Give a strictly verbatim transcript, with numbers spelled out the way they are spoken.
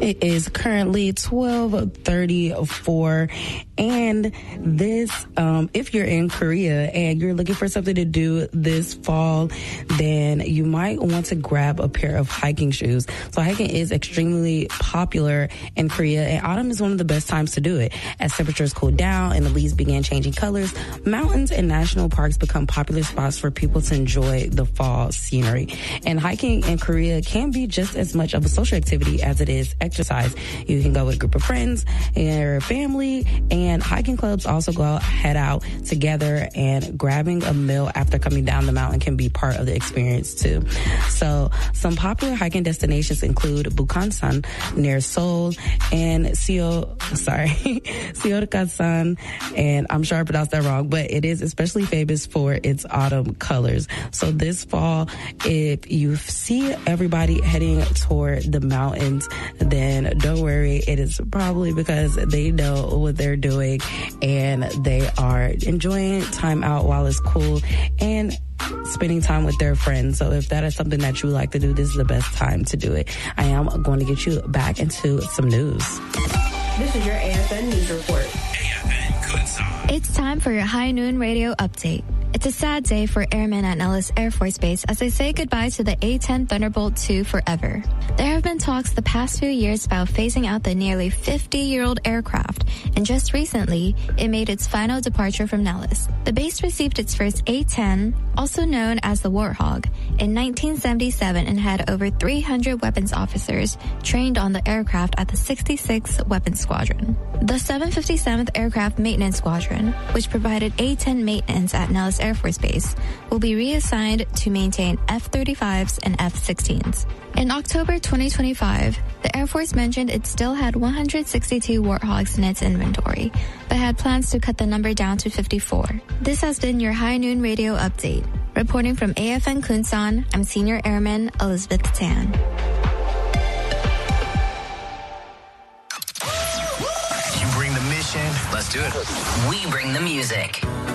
It is currently twelve thirty-four, and this, um, if you're in Korea and you're looking for something to do this fall, then you might want to grab a pair of hiking shoes. So hiking is extremely popular in Korea, and autumn is one of the best times to do it. As temperatures cool down and the leaves begin changing colors, mountains and national parks become popular spots for people to enjoy the fall scenery. And hiking in Korea can be just as much of a social activity as it is exercise. You can go with a group of friends or family, and hiking clubs also go out, head out together, and grabbing a meal after coming down the mountain can be part of the experience too. So some popular hiking destinations include Bukhansan near Seoul and Seo, sorry, Seodokasan, and I'm sure I pronounced that wrong, but it is especially famous for its autumn colors. So this fall, if you see everybody heading toward the mountains, then don't worry. It is probably because they know what they're doing and they are enjoying time out while it's cool and spending time with their friends. So if that is something that you like to do, this is the best time to do it. I am going to get you back into some news. This is your A F N News Report. It's time for your High Noon Radio Update. It's a sad day for airmen at Nellis Air Force Base as they say goodbye to the A ten Thunderbolt two forever. There have been talks the past few years about phasing out the nearly fifty-year-old aircraft, and just recently, it made its final departure from Nellis. The base received its first A ten, also known as the Warthog, in nineteen seventy-seven and had over three hundred weapons officers trained on the aircraft at the sixty-sixth Weapons Squadron. The seven hundred fifty-seventh Aircraft Maintenance Squadron, which provided A ten maintenance at Nellis Air Force Base, will be reassigned to maintain F thirty-fives and F sixteens. In October twenty twenty-five, the Air Force mentioned it still had one hundred sixty-two Warthogs in its inventory, but had plans to cut the number down to fifty-four. This has been your High Noon Radio Update. Reporting from A F N Kunsan, I'm Senior Airman Elizabeth Tan. You bring the mission. Let's do it. We bring the music.